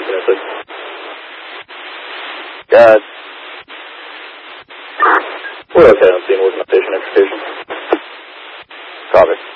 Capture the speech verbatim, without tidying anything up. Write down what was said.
definitely. God. We're okay on scene, working on station execution. Copy.